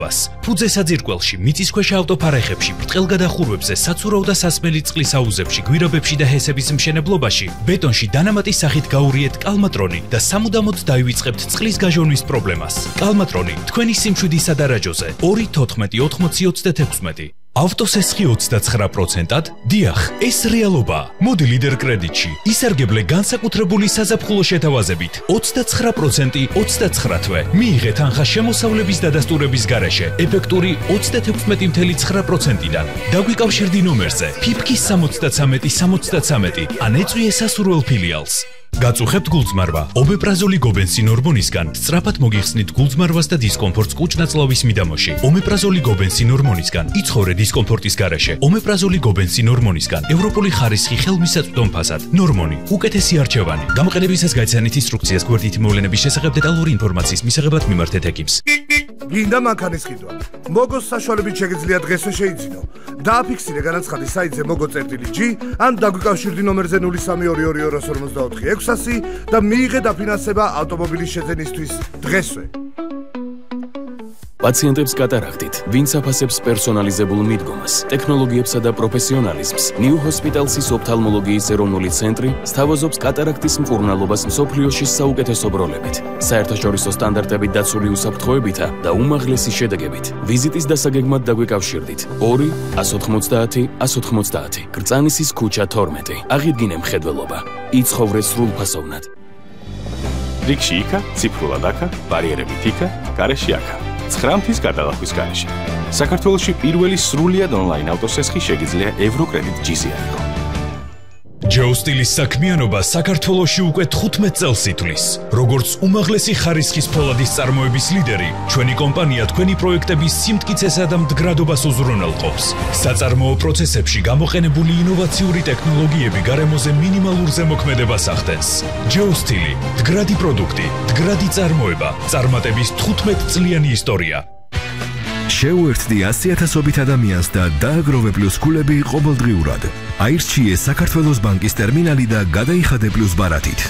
ფუძე საძირკველში, მიწისქვეშა ავტოფარეხებში, ბრტყელგადახურვებზე, საცურაო და სასმელი წყლის აუზებში, გვირაბებში და ჰესების მშენებლობაში, ბეტონში დანამატის სახით გაურიეთ კალმატრონი და სამუდამოდ დაივიწყებთ წყლის გაჟონვის პრობლემას. კალმატრონი, თქვენი სიმშვიდისა დარაჯოზე 2-14-20-36. ავტოსესხი 29%-ად? დიახ, ეს რეალობაა. მოდი ლიდერ კრედიტში. ისარგებლე განსაკუთრებული საზაფხულო შეთავაზებით 29% 29 თვე. მიიღეთ თანხა შემოსავლების დადასტურების გარეშე ეფექტური 36.9%-დან. დაგვიკავშირდი ნომერზე ფიფკის 73-73 ან ეწვიე სასურველ ფილიალს. გაწუხებთ გულწმარვა. ომეპრაზოლი გობენსინ ჰორმონისგან სწრაფად მოგიხსნით გულწმარვას და დისკომფორტს კუჭ-ნაწლავის მიდამოში. ომეპრაზოლი გობენსინ ჰორმონისგან იცხოვრე დისკომფორტის გარეშე. ომეპრაზოლი გობენსინ ჰორმონისგან ევროპული ხარისხი ხელმისაწვდომ ფასად. ნორმონი, უკეთესი არჩევანი. გამოყენებისას გაიცანით ინსტრუქციას გვერდითი მოვლენების შესახებ დეტალური ინფორმაციის მისაღებად მიმართეთ ექიმს. გინდა მანქანის ყიდვა. მოგოს საშუალებით შეგიძლია დღესვე შეიძინო. დააფიქსირე განაცხადი საიტზე mogo.g ან დაგვიკავშირდი ნომერზე 0322424600 და მიიღე დაფინანსება ავტომობილის შეძენისთვის დღესვე. პაციენტებს კატარაქტით, ვინც აფასებს პერსონალიზებულ მიდგომას, ტექნოლოგიებსა და პროფესიონალიზმს, New Hospital's ოფთალმოლოგიის ეროვნული ცენტრი სთავაზობს კატარაქტის მკურნალობას მსოფლიოში საუკეთესო ბროლებით, საერთაშორისო სტანდარტებით დაცული უსაფრთხოებითა და უმაღლესი შედეგებით. ვიზიტის დასაგეგმად დაგვიკავშირდით 2-190-190, კრწანისის ქუჩა 12. აღიდგინე მხედველობა, იცხოვრე სრულფასოვნად. რიგში იქა, ციფრულად აქა, ბარიერებით იქა, გარეშე აქა. 9 მთის გადალახვის გარეშე. საქართველოში პირველი სრულიად ონლაინ ავტოსესხი შეგიძლია ევროკრედიტ G-ზე აიღო. ჯეოსტილის საქმიანობა საქართველოში უკვე 15 წელს ითვლის. როგორც უმაღლესი ხარისხის ფოლადის წარმოების ლიდერი, ჩვენი კომპანია თქვენი პროექტების სიმტკიცესა და მდგრადობას უზრუნველყოფს. საწარმოო პროცესებში გამოყენებული ინოვაციური ტექნოლოგიები გარემოზე მინიმალურ ზემოქმედებას ახდენს. ჯეოსტილი, მდგრადი პროდუქტი, მდგრადი წარმოება, წარმატების 15 წლიანი ისტორია. შეუერთდი 100,000-ობით ადამიანს და დააგროვე პლუს ქულები ყოველდღიურად. აირჩიე საქართველოს ბანკის ტერმინალი და გადაიხადე პლუს ბარათით.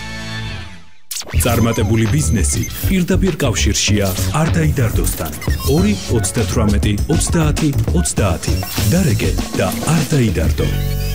წარმატებული ბიზნესი პირდაპირ კავშირშია არ დაიდარდოსთან. 2-38-30-30 დარეგე და არ დაიდარდო.